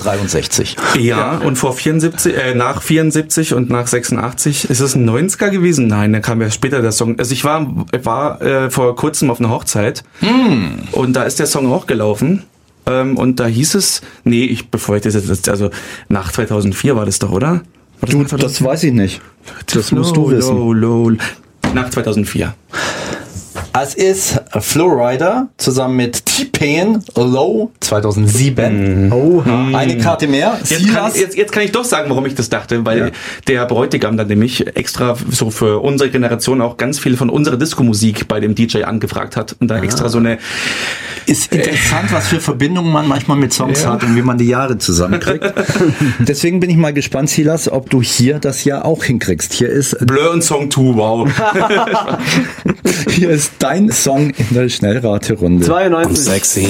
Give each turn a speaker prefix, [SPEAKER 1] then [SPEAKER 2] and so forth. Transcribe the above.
[SPEAKER 1] 63.
[SPEAKER 2] Ja, und nach 74 und nach 86 ist es ein 90er gewesen? Nein, dann kam ja später der Song. Also ich war vor kurzem auf einer Hochzeit und da ist der Song auch gelaufen. Und da hieß es, also nach 2004 war das doch, oder?
[SPEAKER 1] Das weiß ich nicht. Das musst du wissen.
[SPEAKER 2] Nach 2004.
[SPEAKER 1] Es ist Flowrider zusammen mit T-Pain, Low 2007. Eine Karte mehr.
[SPEAKER 2] Jetzt kann ich doch sagen, warum ich das dachte, weil der Bräutigam dann nämlich extra so für unsere Generation auch ganz viel von unserer Disco-Musik bei dem DJ angefragt hat und da extra so eine...
[SPEAKER 1] Ist interessant, was für Verbindungen man manchmal mit Songs hat und wie man die Jahre zusammenkriegt. Deswegen bin ich mal gespannt, Silas, ob du hier das Jahr auch hinkriegst. Hier ist
[SPEAKER 2] Blur und Song 2, wow.
[SPEAKER 1] Hier ist dein Song in der Schnellraterunde.
[SPEAKER 3] 92.